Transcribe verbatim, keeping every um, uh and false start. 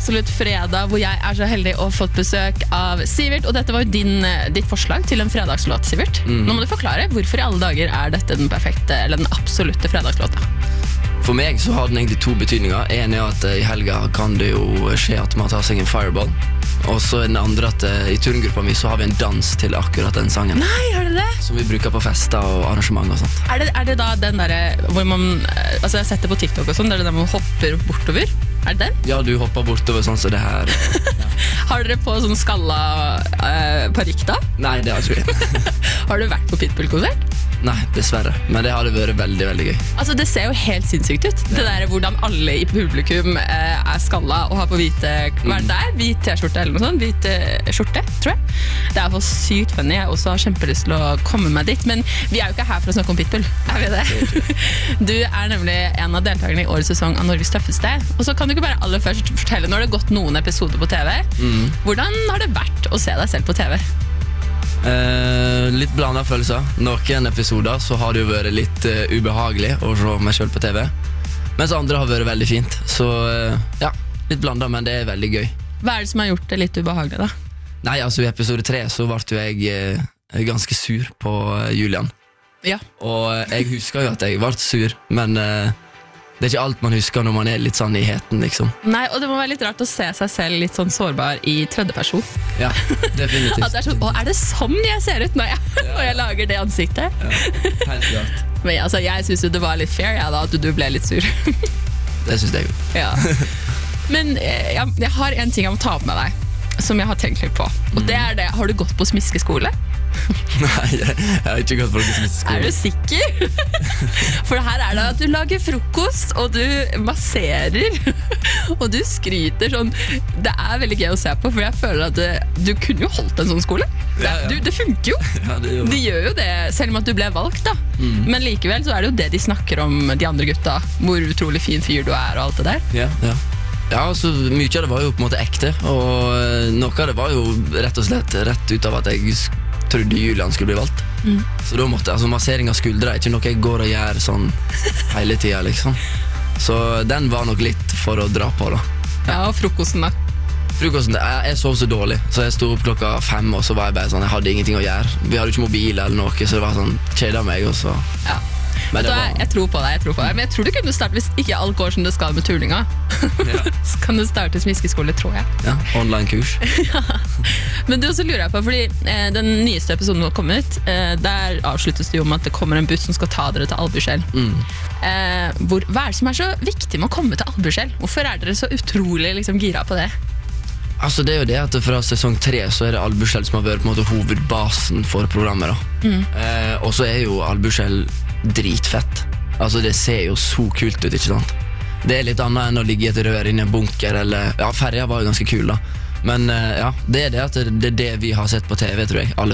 Absolutt fredag, hvor jeg er så heldig å fått besøk av Sivert, og dette var jo din, ditt forslag til en fredagslåt, Sivert. Mm. Nå må du forklare, hvorfor i alle dager er dette den perfekte, eller den absolutte fredagslåta? For meg så har den egentlig to betydninger. En er at i helga kan det jo skje at man tar seg en fireball. Og så er den andre at i turngruppa mi så har vi en dans til akkurat den sangen. Nei, er det det? Som vi bruker på fester og arrangement og sånt. Er det, er det da den der hvor man, altså jeg har sett det på TikTok og sånn, der det der man hopper bortover? Er det den? Ja, du hopper bortover sånn som det her. Ja. Har dere på sånn skalla uh, parikk da? Nei, det har ikke vi. Har du vært på Pitbull-konsert? Nei, dessverre. Men det hadde vært veldig, veldig gøy. Altså, det ser jo helt sinnssykt ut. Ja. Det der hvordan alle i publikum eh, er skalla og har på hvite, hva er det der? Hvit t-skjorte eller noe sånt? Hvit eh, skjorte, tror jeg. Det er for sykt funny. Jeg også har kjempelyst til å komme meg dit. Men vi er jo ikke her for å snakke om Pitbull. Er vi det? Du er nemlig en av deltakerne i årets sesong av Norges tøffeste. Og så kan du ikke bare aller først fortelle, når det har gått noen episoder på T V, mm. hvordan har det vært å se deg selv på T V? Uh, litt blandet følelser. Noen episoder så har det jo vært litt uh, ubehagelig å se meg selv på T V, mens andre har vært veldig fint. Så uh, ja, litt blandet, men det er veldig gøy. Hva er det som har gjort det litt ubehagelig da? Nei, altså i episode tre så ble jo jeg uh, ganske sur på uh, Julian. Ja. Og uh, jeg husker jo at jeg ble sur, men uh, det er ikke alt man husker når man er litt sånn i heten, liksom. Nei, og det må være litt rart å se seg selv litt sånn sårbar i tredje person. Ja, definitivt. At det er sånn, å, er det sånn jeg ser ut når jeg, ja. når jeg lager det ansiktet? Ja, helt klart. Men altså, jeg synes jo det var litt fair, ja, da, at du ble litt sur. Det synes jeg jo. Ja. Men jeg, jeg har en ting jeg må ta opp med deg, som jeg har tenkt litt på. Og det er det, har du gått på smiskeskole? Nei, jeg, jeg har ikke gått på smiskeskole. Er du sikker? For her er det at du lager frokost, og du masserer, og du skryter sånn. Det er veldig gøy å se på, for jeg føler at du, du kunne jo holdt en sånn skole. Det, ja, ja. Du, det funker jo. Ja, det gjør. De gjør jo det, selv om at du ble valgt da. Mm. Men likevel så er det jo det de snakker om, de andre gutta. Hvor utrolig fin fyr du er og alt det der. Ja, ja. Ja, altså, mye av det var jo på en måte ekte, og noe av det var jo rett og slett rett ut av at jeg trodde Julian skulle bli valgt. Mm. Så da måtte, altså massering av skuldre er ikke noe jeg går og gjør sånn hele tiden, liksom. Så den var nok litt for å dra på da. Ja, og frokosten da? Frokosten, jeg, jeg sov så dårlig, så jeg stod opp klokka fem, og så var jeg bare sånn, jeg hadde ingenting å gjøre. Vi hadde ikke mobil eller noe, så det var sånn, kjedet meg, og så... Ja. Men var... jeg, jeg tror på deg, jeg tror på deg. Men jeg tror du kunne starte, hvis ikke alt går som det skal med turninga, ja. Så kan du starte smiskeskole, tror jeg. Ja, online kurs. Ja. Men du også lurer jeg på, fordi eh, den nyeste episoden har kommet, eh, der avsluttes det jo om at det kommer en buss som skal ta dere til Albuskjell. Mm. Eh, hvor, hva er det som er så viktig med å komme til Albuskjell? Hvorfor er dere så utrolig liksom, gira på det? Altså det er jo det at fra sesong tre så er det Albuskjell som har vært på en måte hovedbasen for programmet da. Mm. Eh, og så er jo Albuskjell dritfett. Altså det ser jo så kult ut, ikke sant? Det er litt annet enn å ligge i et rør inne i en bunker, eller... Ja, ferja var jo ganske kul da. Men ja, det er det at det er det vi har sett på T V, tror jeg. Alle